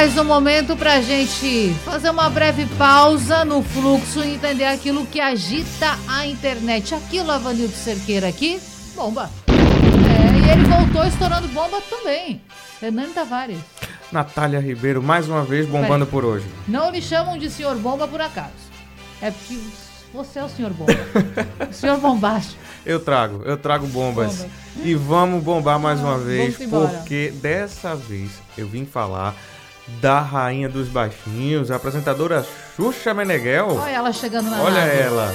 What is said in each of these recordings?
mais um momento pra gente fazer uma breve pausa no fluxo e entender aquilo que agita a internet. Aquilo, Avanildo Cerqueira aqui, bomba. E ele voltou estourando bomba também. Hernani Tavares. Natália Ribeiro, mais uma vez, bombando por hoje. Não lhe chamam de senhor bomba por acaso. É porque você é o senhor bomba. O senhor bombástico. Eu trago bombas. E vamos bombar mais uma vez, porque dessa vez eu vim falar da rainha dos baixinhos, a apresentadora Xuxa Meneghel. Olha ela chegando na Olha nave. ela.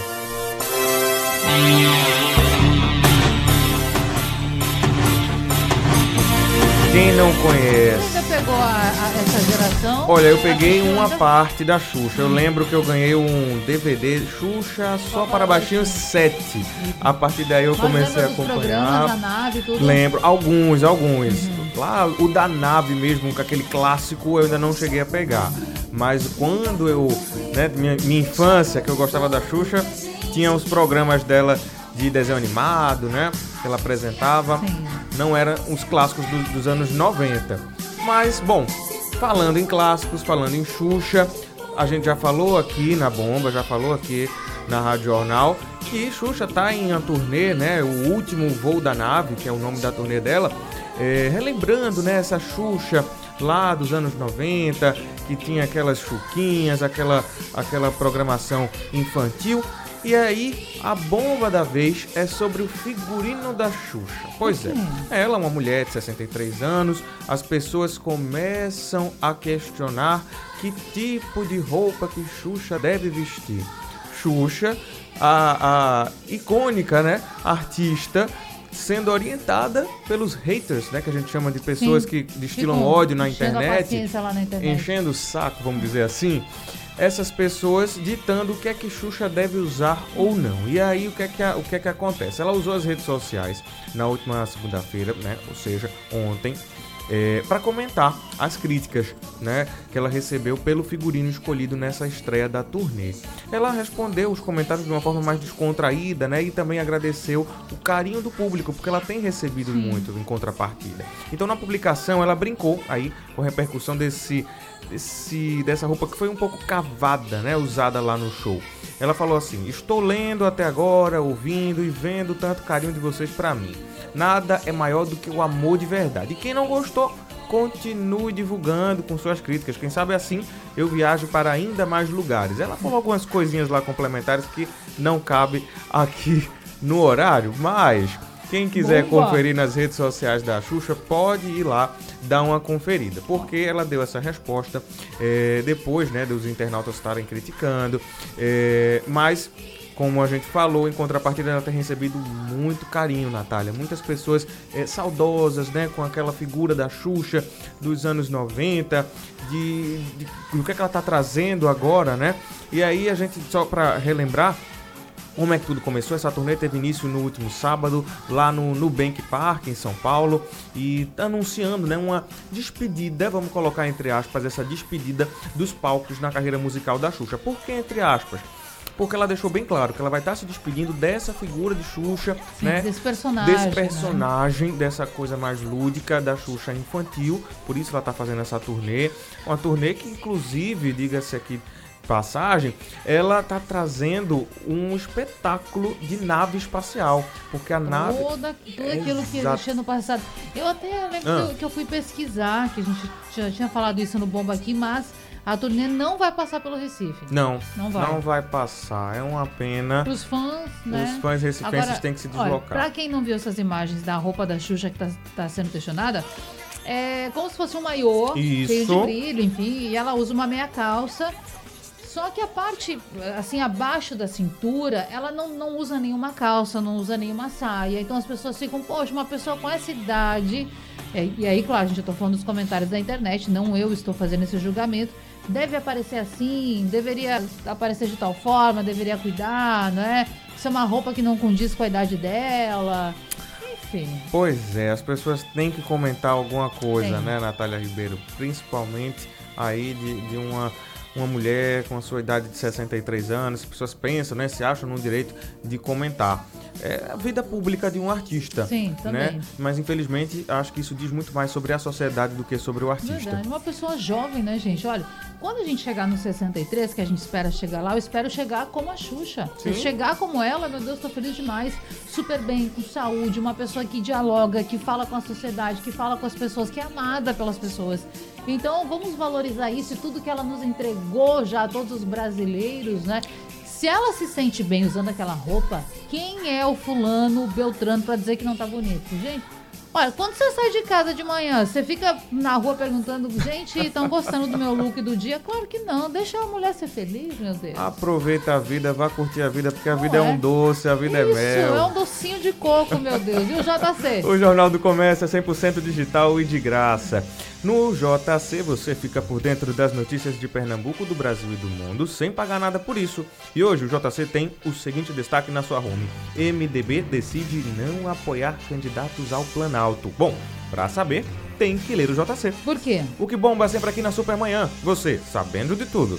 Quem não conhece? Você já pegou essa geração? Olha, eu peguei uma parte da Xuxa. Eu lembro que eu ganhei um DVD Xuxa Só para Baixinhos 7. A partir daí eu comecei a acompanhar. Da nave, tudo? Lembro, alguns. Lá, o da nave mesmo, com aquele clássico, eu ainda não cheguei a pegar. Mas quando eu, minha infância, que eu gostava da Xuxa, tinha os programas dela de desenho animado, né? Que ela apresentava. Sim. Não eram os clássicos dos anos 90. Mas, bom, falando em clássicos, falando em Xuxa, a gente já falou aqui na Bomba, já falou aqui na Rádio Jornal, que Xuxa tá em uma turnê, né? O Último Voo da Nave, que é o nome da turnê dela, relembrando, né, essa Xuxa lá dos anos 90, que tinha aquelas chuquinhas, aquela programação infantil. E aí, a bomba da vez é sobre o figurino da Xuxa. Pois é, ela é uma mulher de 63 anos, as pessoas começam a questionar que tipo de roupa que Xuxa deve vestir. Xuxa, a icônica, né, artista, sendo orientada pelos haters, né, que a gente chama de pessoas que destilam ódio na internet, enchendo o saco, vamos dizer assim. Essas pessoas ditando o que é que Xuxa deve usar ou não. E aí o que é que acontece? Ela usou as redes sociais na última segunda-feira, né? Ou seja, ontem, para comentar as críticas, né, que ela recebeu pelo figurino escolhido nessa estreia da turnê. Ela respondeu os comentários de uma forma mais descontraída, né, e também agradeceu o carinho do público, porque ela tem recebido muito em contrapartida. Então, na publicação, ela brincou aí com a repercussão dessa roupa que foi um pouco cavada, né, usada lá no show. Ela falou assim: estou lendo até agora, ouvindo e vendo tanto carinho de vocês pra mim. Nada é maior do que o amor de verdade. E quem não gostou, continue divulgando com suas críticas. Quem sabe assim eu viajo para ainda mais lugares. Ela falou algumas coisinhas lá complementares que não cabe aqui no horário, mas quem quiser conferir nas redes sociais da Xuxa pode ir lá dar uma conferida, porque ela deu essa resposta depois, né, dos internautas estarem criticando, mas como a gente falou, em contrapartida ela tem recebido muito carinho, Natália. Muitas pessoas saudosas, né, com aquela figura da Xuxa dos anos 90, do que ela está trazendo agora, né? E aí a gente, só para relembrar como é que tudo começou, essa turnê teve início no último sábado, lá no Nubank Park, em São Paulo, e anunciando, né, uma despedida, vamos colocar entre aspas, essa despedida dos palcos na carreira musical da Xuxa. Por que entre aspas? Porque ela deixou bem claro que ela vai estar se despedindo dessa figura de Xuxa, sim, né? Desse personagem, né? Dessa coisa mais lúdica da Xuxa infantil. Por isso ela está fazendo essa turnê. Uma turnê que, inclusive, diga-se aqui passagem, ela tá trazendo um espetáculo de nave espacial, porque a nave... Tudo aquilo que existia no passado. Eu até lembro que eu fui pesquisar, que a gente já tinha falado isso no Bomba aqui, mas a turnê não vai passar pelo Recife. Não vai passar. É uma pena. Para os fãs, né? Os fãs recifenses têm que se deslocar. Para quem não viu essas imagens da roupa da Xuxa que tá sendo questionada, é como se fosse um maiô, cheio de brilho, enfim, e ela usa uma meia calça. Só que a parte, assim, abaixo da cintura, ela não usa nenhuma calça, não usa nenhuma saia. Então as pessoas ficam, poxa, uma pessoa com essa idade... E aí, claro, gente, eu tô falando dos comentários da internet, não eu estou fazendo esse julgamento. Deve aparecer assim, deveria aparecer de tal forma, deveria cuidar, não é? Isso é uma roupa que não condiz com a idade dela... Enfim. Pois é, as pessoas têm que comentar alguma coisa, né, Natália Ribeiro? Principalmente aí de uma mulher com a sua idade de 63 anos, as pessoas pensam, né, se acham no direito de comentar. a vida pública de um artista. Sim, também. Né? Mas, infelizmente, acho que isso diz muito mais sobre a sociedade do que sobre o artista. Verdade. Uma pessoa jovem, né, gente? Olha, quando a gente chegar no 63, que a gente espera chegar lá, eu espero chegar como a Xuxa. Se chegar como ela, meu Deus, tô feliz demais. Super bem, com saúde, uma pessoa que dialoga, que fala com a sociedade, que fala com as pessoas, que é amada pelas pessoas. Então, vamos valorizar isso e tudo que ela nos entregou já a todos os brasileiros, né? Se ela se sente bem usando aquela roupa, quem é o fulano, o Beltrano, pra dizer que não tá bonito? Gente, olha, quando você sai de casa de manhã, você fica na rua perguntando, gente, estão gostando do meu look do dia? Claro que não, deixa a mulher ser feliz, meu Deus. Aproveita a vida, vá curtir a vida, porque a vida é um doce, a vida é mel. Isso, é um docinho de coco, meu Deus. E o JC? O Jornal do Comércio é 100% digital e de graça. No JC você fica por dentro das notícias de Pernambuco, do Brasil e do mundo, sem pagar nada por isso. E hoje o JC tem o seguinte destaque na sua home: MDB decide não apoiar candidatos ao Planalto. Bom, pra saber, tem que ler o JC. Por quê? O que bomba sempre aqui na Supermanhã. Você, sabendo de tudo.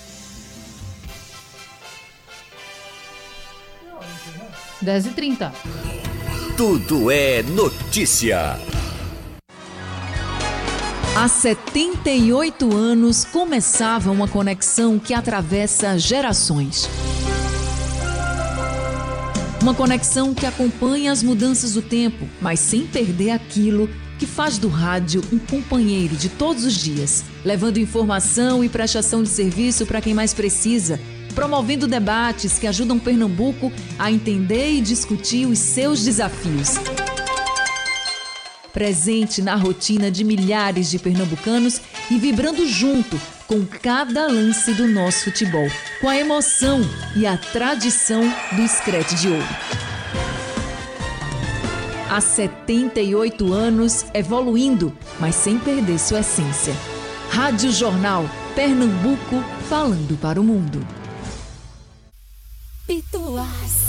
10h30. Tudo é notícia. Há 78 anos começava uma conexão que atravessa gerações. Uma conexão que acompanha as mudanças do tempo, mas sem perder aquilo que faz do rádio um companheiro de todos os dias, levando informação e prestação de serviço para quem mais precisa, promovendo debates que ajudam Pernambuco a entender e discutir os seus desafios. Presente na rotina de milhares de pernambucanos e vibrando junto com cada lance do nosso futebol, com a emoção e a tradição do Screte de Ouro. Há 78 anos evoluindo, mas sem perder sua essência. Rádio Jornal, Pernambuco, falando para o mundo. Pituás.